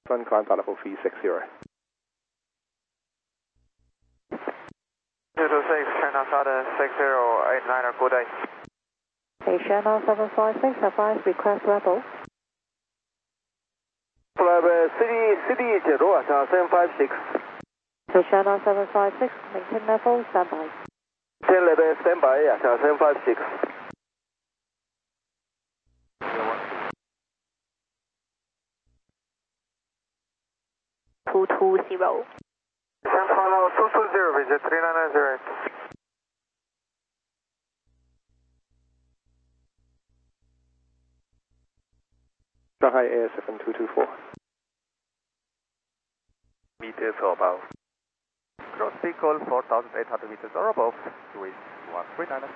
Sun climb flight level 360. 226, China Southern 6089, good day. Hey, Channel 756, advise request level. City 90, Channel 756. Hey, Channel 756, maintain level, standby. 10 level, standby, Channel 756. 220. Follow 220, visit 3908. Shanghai Air 7224. Meters or above. Ground speed call 4,800 meters or above. Swiss 139.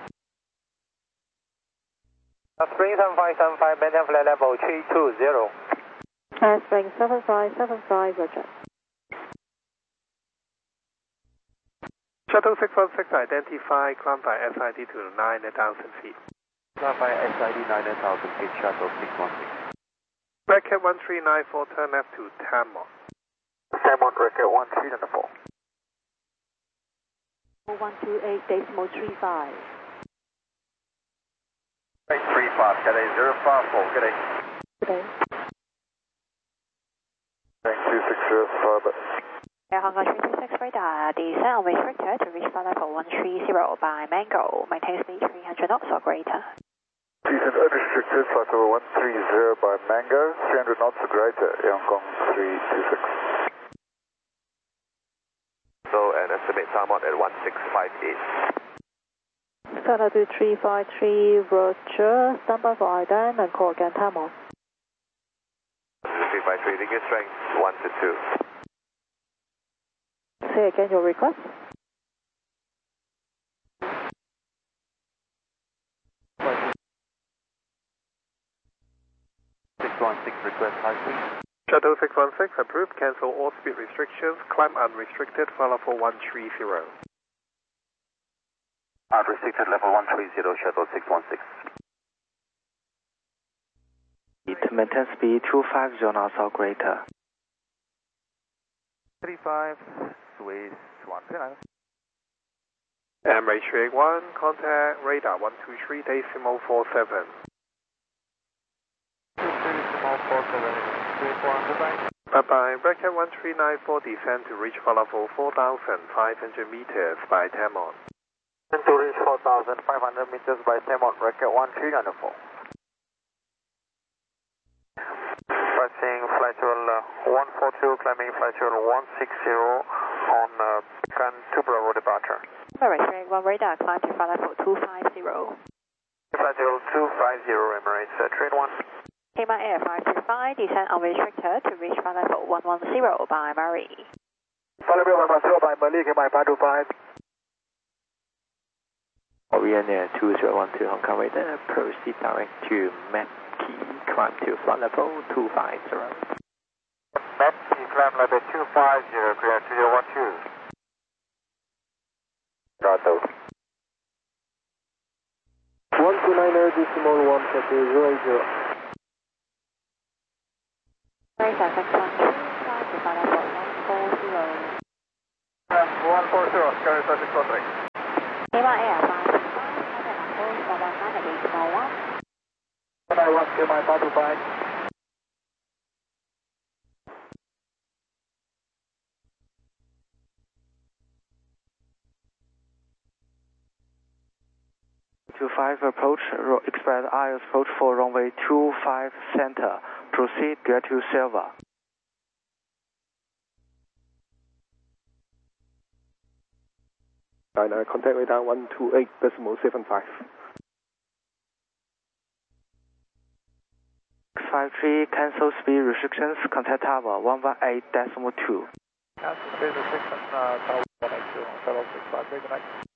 Spring 7575, maintain flight level 320. Spring 7575, roger. Shuttle 616, identify, climb by SID to 9,000 feet. Climb by SID 9,000 feet, Shuttle 616. Red Cat 1394, turn left to Tamon. Tamon, Red Cat 1394. 4128.35. 835, good day, 054, good day. Good day. Thank 2605. Air Hong Kong 326 radar, descent restricted to reach flight level 130 by Mango, maintain speed 300 knots or greater. Descent unrestricted, flight level 130 by Mango, 300 knots or greater, Air Hong Kong 326. So, and estimate Tamon at 1658. Flight 353, roger, standby for IDAN and call again Tamon. 353, degree strength 1 to 2. Say again your request. 616 request high speed. Shuttle 616, approved, cancel all speed restrictions, climb unrestricted, flight level 130. Unrestricted level 130, Shuttle 616. Maintain speed 250 knots or greater. 35, Swiss 139. Emirates 1, contact radar 123.47. 223.47, Bye-bye, Red Cat 1394, descend to reach flight level 4,500 meters by Tamon. And to reach 4,500 meters by Tamon, Red Cat 1394. Passing flight level 142, climbing flight level 160 on Pecan to Bravo departure. Emirates 1 radar, climb to flight level 250. Flight level 250, Emirates, train 1. Cayman Air 525, descend unrestricted to reach flight level 110 by Murray. Flight level 110 by Murray, Cayman 525. Orion Air 2012 Hong Kong radar, proceed direct to Mackey, climb to flight level 250. Mackey, climb level 250, clear 2012. Gato. 129.1 Emirates 612, climb to flight level 140. 140, carry 613. Cayman Air 525, contact Approach 119 191, Cayman 525. Approach, express IOS approach for runway 25 center. Proceed, get to Silva. Contact radar 128.75. 653, cancel speed restrictions, contact tower 118.2. Cancel speed restrictions, tower 182, 653, good night.